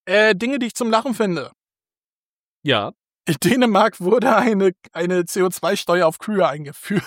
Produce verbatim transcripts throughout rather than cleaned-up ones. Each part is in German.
Äh, Dinge, die ich zum Lachen finde. Ja. In Dänemark wurde eine, eine C O zwei Steuer auf Kühe eingeführt.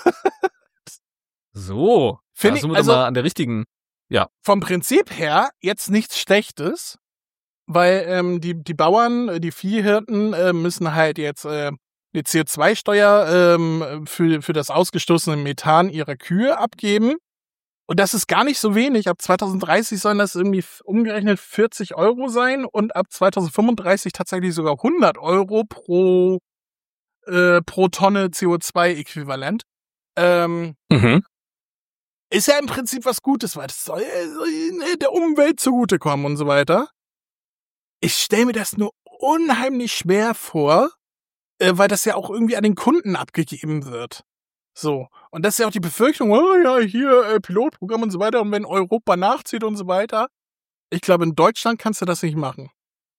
So. Find da ich- sind wir also- doch mal an der richtigen. Vom Prinzip her jetzt nichts Schlechtes, weil ähm, die, die Bauern, äh, die Viehhirten äh, müssen halt jetzt äh, eine C O zwei Steuer ähm, für, für das ausgestoßene Methan ihrer Kühe abgeben. Und das ist gar nicht so wenig. Ab zwanzig dreißig sollen das irgendwie f- umgerechnet vierzig Euro sein und ab zwanzig fünfunddreißig tatsächlich sogar hundert Euro pro, äh, pro Tonne C O zwei Äquivalent. Ähm, Mhm. ist ja im Prinzip was Gutes, weil das soll äh, der Umwelt zugutekommen und so weiter. Ich stelle mir das nur unheimlich schwer vor, äh, weil das ja auch irgendwie an den Kunden abgegeben wird. So. Und das ist ja auch die Befürchtung, oh ja, hier äh, Pilotprogramm und so weiter. Und wenn Europa nachzieht und so weiter. Ich glaube, in Deutschland kannst du das nicht machen.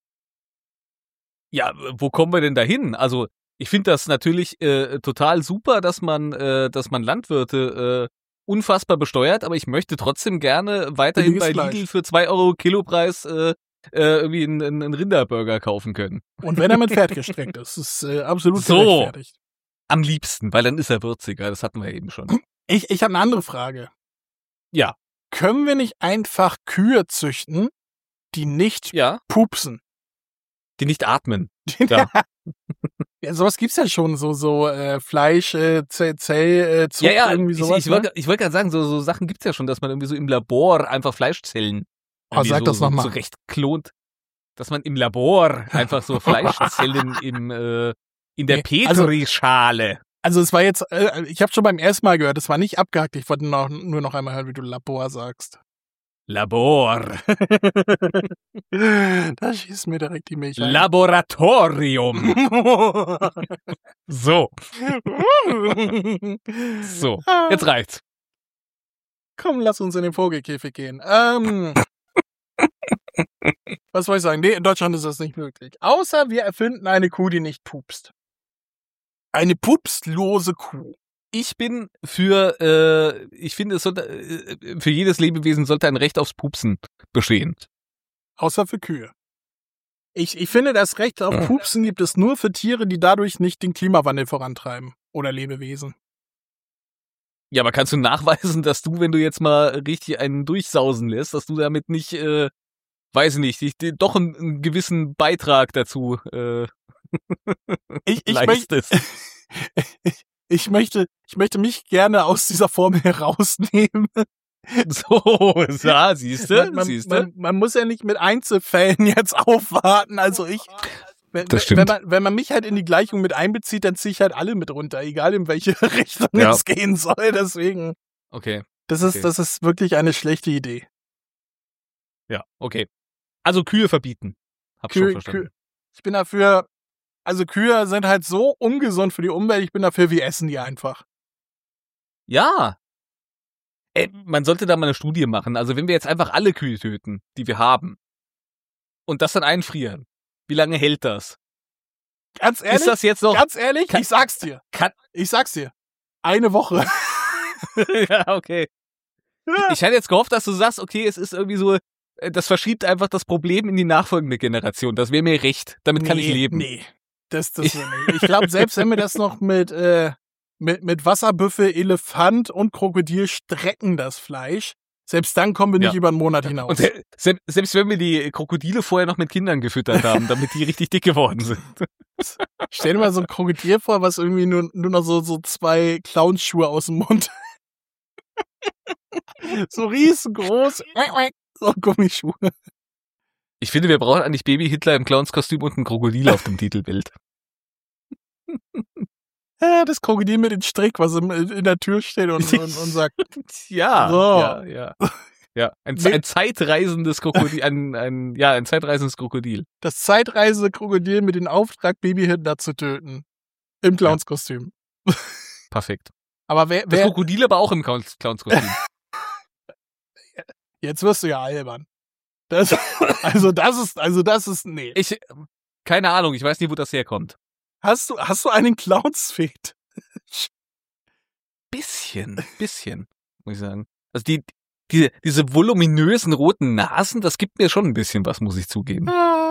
Ja, wo kommen wir denn dahin? Also, ich finde das natürlich äh, total super, dass man, äh, dass man Landwirte äh, unfassbar besteuert, aber ich möchte trotzdem gerne weiterhin Billiges bei Fleisch. Lidl für zwei Euro Kilopreis äh, äh, irgendwie einen, einen einen Rinderburger kaufen können. Und wenn er mit Pferd gestreckt ist, ist äh, absolut So. gerechtfertigt. Am liebsten, weil dann ist er würziger, das hatten wir eben schon. Ich, ich habe eine andere Frage. Ja. Können wir nicht einfach Kühe züchten, die nicht Ja, pupsen? die nicht atmen. Ja. Ja, sowas gibt's ja schon, so so äh, Fleisch, äh, Zell, Zell äh, Zucht, Ja, ja, irgendwie ich, sowas. ich wollte ich wollte gerade sagen, so, so Sachen gibt's ja schon, dass man irgendwie so im Labor einfach Fleischzellen Oh, irgendwie sag so, das noch so mal. zurecht klont. Dass man im Labor einfach so Fleischzellen im, äh, in der Nee, also- Petrischale. Also es war jetzt, äh, ich habe schon beim ersten Mal gehört, es war nicht abgehakt. Ich wollte noch, nur noch einmal hören, wie du Labor sagst. Labor. Da schießt mir direkt die Milch ein. Laboratorium. So, so. Jetzt reicht's. Komm, lass uns in den Vogelkäfig gehen. Ähm, was soll ich sagen? Nee, in Deutschland ist das nicht möglich. Außer wir erfinden eine Kuh, die nicht pupst. Eine pupslose Kuh. Ich bin für, äh, ich finde, es sollte, äh, für jedes Lebewesen sollte ein Recht aufs Pupsen bestehen. Außer für Kühe. Ich, ich finde, das Recht auf Pupsen gibt es nur für Tiere, die dadurch nicht den Klimawandel vorantreiben. Oder Lebewesen. Ja, aber kannst du nachweisen, dass du, wenn du jetzt mal richtig einen durchsausen lässt, dass du damit nicht, äh, weiß ich nicht, dich, dich, doch einen, einen gewissen Beitrag dazu äh, Ich, ich, möcht, leistest? ich, ich, möchte, ich möchte mich gerne aus dieser Formel herausnehmen. So, ja, siehste, Man, man, siehste. man, man muss ja nicht mit Einzelfällen jetzt aufwarten. Also ich, wenn, Das stimmt. wenn, man, wenn man mich halt in die Gleichung mit einbezieht, dann ziehe ich halt alle mit runter, egal in welche Richtung Ja. es gehen soll. Deswegen, Okay, das ist, Okay. das ist wirklich eine schlechte Idee. ja, okay. Also Kühe verbieten. Hab schon Kühe, verstanden. Kühe, ich bin dafür, also Kühe sind halt so ungesund für die Umwelt, ich bin dafür, wir essen die einfach. Ja. Äh, man sollte da mal eine Studie machen. Also wenn wir jetzt einfach alle Kühe töten, die wir haben, und das dann einfrieren, wie lange hält das? Ganz ehrlich, Ist das jetzt noch... ganz ehrlich, Kann- ich sag's dir. Kann, Ich sag's dir. Eine Woche. ja, okay. Ich hatte jetzt gehofft, dass du sagst, okay, es ist irgendwie so, äh, das verschiebt einfach das Problem in die nachfolgende Generation. Das wäre mir recht. Damit kann ich leben. Nee, das, das will nicht. Ich glaube, selbst wenn wir das noch mit, äh, mit, mit Wasserbüffel, Elefant und Krokodil strecken, das Fleisch, selbst dann kommen wir nicht Ja. über einen Monat hinaus. Und se se selbst wenn wir die Krokodile vorher noch mit Kindern gefüttert haben, damit die richtig dick geworden sind. Stell dir mal so ein Krokodil vor, was irgendwie nur, nur noch so, so zwei Clownsschuhe aus dem Mund. So riesengroß. So Gummischuhe. Ich finde, wir brauchen eigentlich Baby Hitler im Clownskostüm und ein Krokodil auf dem Titelbild. Ja, das Krokodil mit dem Strick, was im, in der Tür steht und, und, und sagt, Ja, So. ja, ja. Ja, ein, Nee. ein zeitreisendes Krokodil, ein, ein, ja, ein zeitreisendes Krokodil. das zeitreisende Krokodil mit dem Auftrag, Baby Hitler zu töten. Im Clownskostüm. Perfekt. Aber wer, Das wer, Krokodil aber auch im Clowns- Clownskostüm. jetzt wirst du ja albern. Das, also das ist, also das ist, nee. Ich, keine Ahnung, ich weiß nicht, wo das herkommt. Hast du, hast du einen Clownsfet? Bisschen, bisschen, muss ich sagen. Also die, diese, diese voluminösen roten Nasen, das gibt mir schon ein bisschen was, muss ich zugeben.